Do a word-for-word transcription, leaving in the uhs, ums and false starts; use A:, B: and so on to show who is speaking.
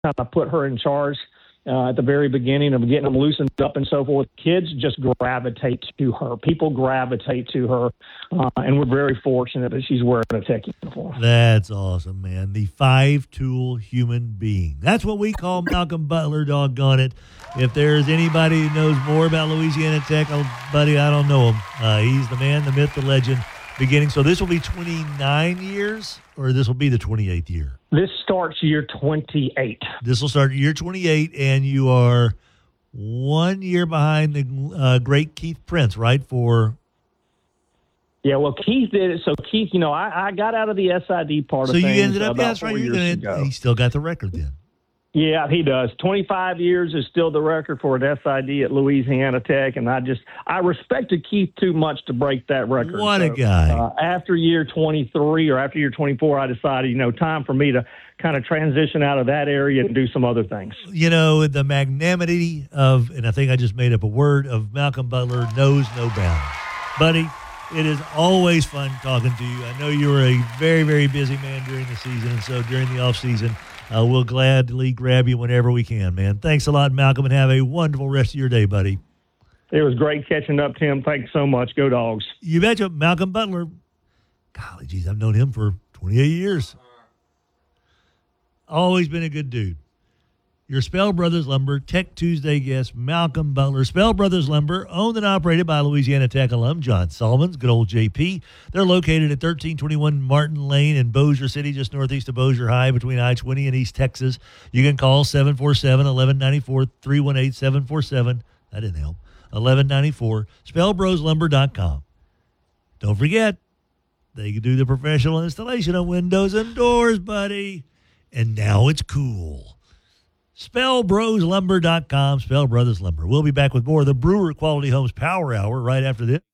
A: kind of put her in charge uh, at the very beginning of getting them loosened up and so forth. Kids just gravitate to her. People gravitate to her, uh, and we're very fortunate that she's wearing a tech uniform.
B: That's awesome, man. The five-tool human being. That's what we call Malcolm Butler, doggone it. If there's anybody who knows more about Louisiana Tech, oh, buddy, I don't know him. Uh, he's the man, the myth, the legend. Beginning, so this will be twenty-nine years, or this will be the twenty-eighth year?
A: This starts year twenty-eight.
B: This will start year twenty-eight, and you are one year behind the uh, great Keith Prince, right? For
A: yeah, well, Keith did it. So Keith, you know, I, I got out of the S I D part
B: so
A: of things.
B: So you ended up,
A: about
B: yeah, that's right. You're gonna, he still got the record then.
A: Yeah, he does. twenty-five years is still the record for an S I D at Louisiana Tech, and I just I respected Keith too much to break that record.
B: What
A: so,
B: a guy!
A: Uh, after year twenty-three or after year twenty-four, I decided, you know, time for me to kind of transition out of that area and do some other things.
B: You know, the magnanimity of, and I think I just made up a word, of Malcolm Butler knows no bounds. Buddy, it is always fun talking to you. I know you were a very, very busy man during the season, and so during the off season. Uh, we'll gladly grab you whenever we can, man. Thanks a lot, Malcolm, and have a wonderful rest of your day, buddy.
A: It was great catching up, Tim. Thanks so much. Go Dogs.
B: You betcha. Malcolm Butler. Golly, geez, I've known him for twenty-eight years. Always been a good dude. Your Spell Brothers Lumber Tech Tuesday guest, Malcolm Butler. Spell Brothers Lumber, owned and operated by Louisiana Tech alum John Solomons, good old J P. They're located at thirteen twenty-one Martin Lane in Bossier City, just northeast of Bossier High, between I twenty and East Texas. You can call seven four seven, one one nine four, three one eight, seven four seven. That didn't help. eleven ninety-four. spell bros lumber dot com. Don't forget, they can do the professional installation of windows and doors, buddy. And now it's cool. spell bros lumber dot com, Spell Brothers Lumber. We'll be back with more of the Brewer Quality Homes Power Hour right after this.